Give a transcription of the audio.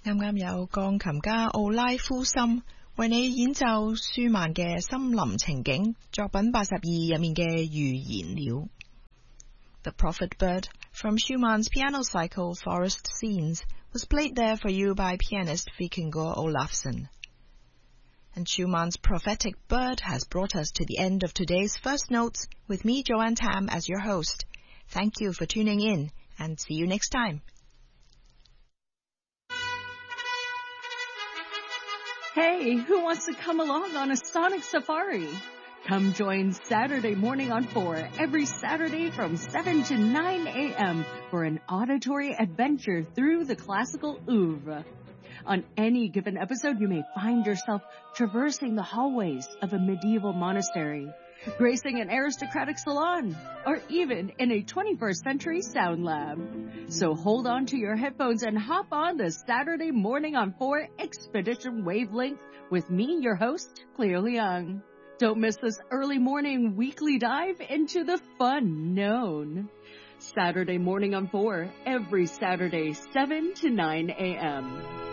啱啱有鋼琴家奧拉夫森為你演奏舒曼嘅森林情景作品82入面嘅預言了。The Prophet Bird from Schumann's piano cycle Forest Scenes was played there for you by pianist Vikingur Olafsson. And Schumann's prophetic bird has brought us to the end of today's First Notes with me, Joanne Tam, as your host. Thank you for tuning in and see you next time. Hey, who wants to come along on a sonic safari? Come join Saturday Morning on 4 every Saturday from 7 to 9 a.m. for an auditory adventure through the classical oeuvre. On any given episode, you may find yourself traversing the hallways of a medieval monastery, gracing an aristocratic salon, or even in a 21st century sound lab. So hold on to your headphones and hop on the Saturday Morning on 4 Expedition Wavelength with me, your host, Cleo Leung. Don't miss this early morning weekly dive into the fun known. Saturday Morning on 4, every Saturday, 7 to 9 a.m.